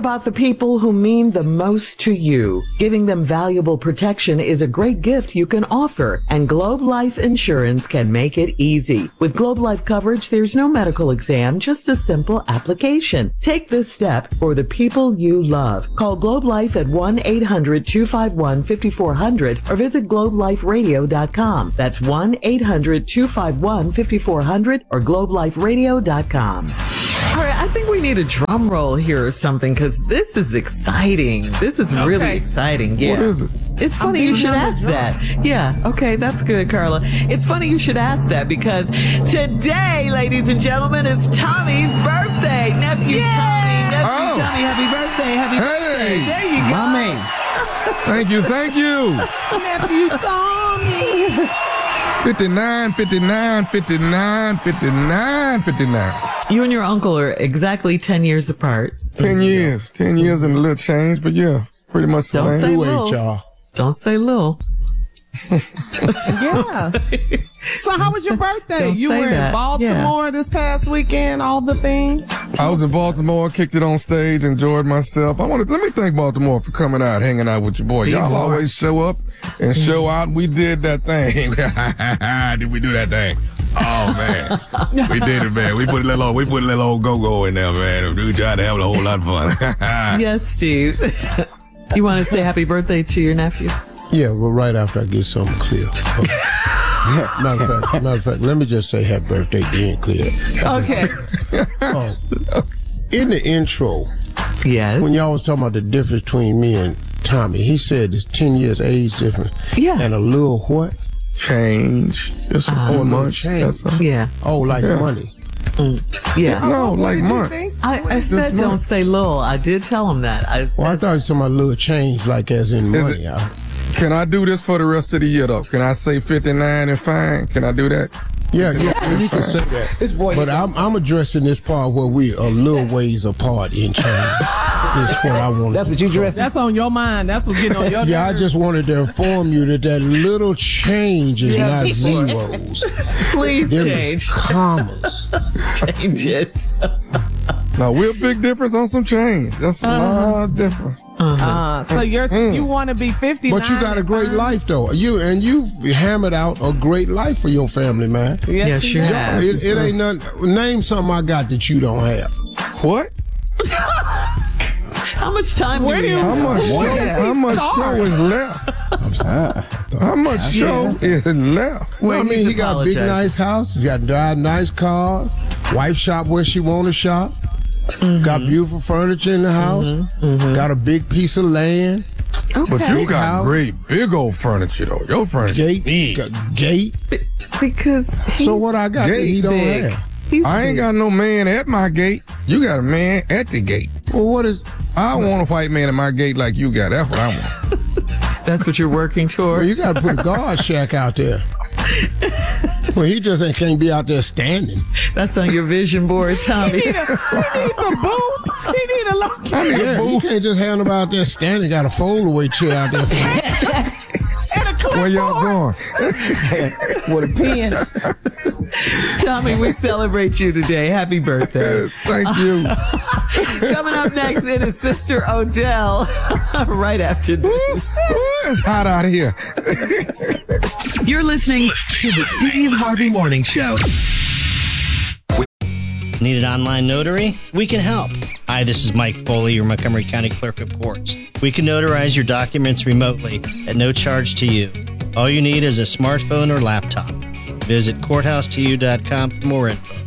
about the people who mean the most to you. Giving them valuable protection is a great gift you can offer, and Globe Life Insurance can make it easy. With Globe Life coverage, there's no medical exam, just a simple application. Take this step for the people you love. Call Globe Life at 1-800-251-5400 or visit globeliferadio.com. That's 1-800-251-5400 or globeliferadio.com. All right, I think we need a drum roll here or something because this is exciting. This is really exciting. Yeah. What is it? It's funny you should ask that. Yeah, okay, that's good, Carla. It's funny you should ask that because today, ladies and gentlemen, is Tommy's birthday. Nephew Tommy, happy birthday, happy birthday. There you go. My man. Thank you. Nephew Tommy. 59. You and your uncle are exactly 10 years apart. 10 years. 10 years and a little change, but yeah, pretty much the Don't same. say Wait, little. y'all. Don't say little. Yeah. So how was your birthday? Don't You say were in that. Baltimore this past weekend, all the things? I was in Baltimore, kicked it on stage, enjoyed myself. Let me thank Baltimore for coming out, hanging out with your boy. Y'all always show up and show out. We did that thing. Did we do that thing? Oh man, we did it, man. We put a little old go-go in there, man. We tried to have a whole lot of fun. Yes, Steve. You want to say happy birthday to your nephew? Yeah, well, right after I get something clear. Okay. Matter of fact, let me just say happy birthday then clear. Okay. In the intro, Yes. when y'all was talking about the difference between me and Tommy, he said it's 10 years age difference. Yeah. And a little what? Change. Just a little month. change. That's all. Yeah. Oh, like money. Yeah. No, like What did you months. think? I said don't say little. I did tell him that. I said, Well, I thought you were talking about a little change, like as in Is money. it- Can I do this for the rest of the year, though? Can I say 59 and fine? Can I do that? Yeah, you can say that. This boy. But I'm addressing this part where we are little ways apart in change. That's what I want. That's what you dressed. That's on your mind. That's what's getting on your Yeah, I nerves. just wanted to inform you that little change is not zeros. please Them is change. commas. Change it. Now, we're a big difference on some change. That's a lot of difference. So you want to be 59. But you got a great life, though. You've hammered out a great life for your family, man. Yes, you have. It ain't nothing. Name something I got that you don't have. What? How much time do we have? How much show is left? I'm sorry. How much show is left? Well, I mean, he got a big, apologize. nice house. He got drive nice cars. Wife shop where she want to shop. Got beautiful furniture in the house. Got a big piece of land. But you Big got house. great, big old furniture, though. Your furniture Gate. big. Got gate. Because So what I got that he don't big. have? He's I ain't big. got no man at my gate. You got a man at the gate. Well, what is? I want a white man at my gate like you got. That's what I want. That's what you're working Well, toward? you got to put a guard shack out there. Well, he just can't be out there standing. That's on your vision board, Tommy. He needs a booth. He need a location. I need a Yeah, you booth. can't just have him out there standing. Got a fold-away chair out there for him. And a clipboard. Where y'all going? With a pen. Tommy, we celebrate you today. Happy birthday. Thank you. Coming up next, it is Sister Odell. Right after this. It's hot out here. You're listening to the Steve Harvey Morning Show. Need an online notary? We can help. Hi, this is Mike Foley, your Montgomery County Clerk of Courts. We can notarize your documents remotely at no charge to you. All you need is a smartphone or laptop. Visit courthouse2u.com for more info.